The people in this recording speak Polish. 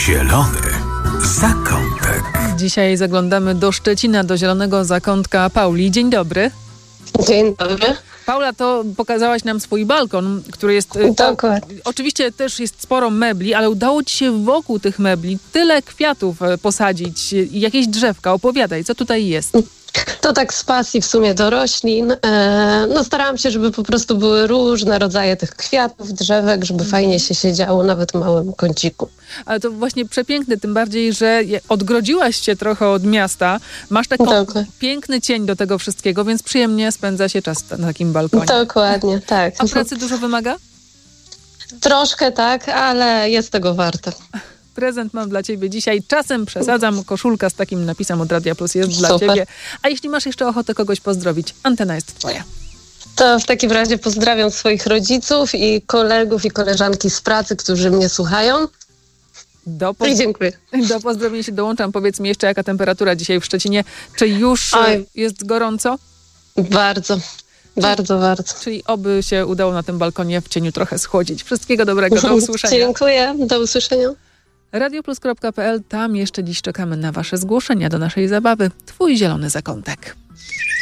Zielony zakątek. Dzisiaj zaglądamy do Szczecina, do Zielonego Zakątka Pauli. Dzień dobry. Dzień dobry. Paula, to pokazałaś nam swój balkon, który jest... Dokładnie. Oczywiście też jest sporo mebli, ale udało ci się wokół tych mebli tyle kwiatów posadzić i jakieś drzewka. Opowiadaj, co tutaj jest? To tak z pasji w sumie do roślin. Starałam się, żeby po prostu były różne rodzaje tych kwiatów, drzewek, żeby fajnie się siedziało nawet w małym kąciku. Ale to właśnie przepiękne, tym bardziej, że odgrodziłaś się trochę od miasta. Masz taki piękny cień do tego wszystkiego, więc przyjemnie spędza się czas na takim balkonie. Dokładnie, tak. A pracy dużo wymaga? Troszkę tak, ale jest tego warte. Prezent mam dla ciebie dzisiaj. Czasem przesadzam. Koszulka z takim napisem od Radia Plus jest dla ciebie. A jeśli masz jeszcze ochotę kogoś pozdrowić, antena jest twoja. To w takim razie pozdrawiam swoich rodziców i kolegów i koleżanki z pracy, którzy mnie słuchają. I dziękuję. Do pozdrowienia się dołączam. Powiedz mi jeszcze, jaka temperatura dzisiaj w Szczecinie. Czy już jest gorąco? Bardzo. Bardzo. Czyli oby się udało na tym balkonie w cieniu trochę schłodzić. Wszystkiego dobrego. Do usłyszenia. Dziękuję. Do usłyszenia. radioplus.pl. Tam jeszcze dziś czekamy na wasze zgłoszenia do naszej zabawy. Twój zielony zakątek.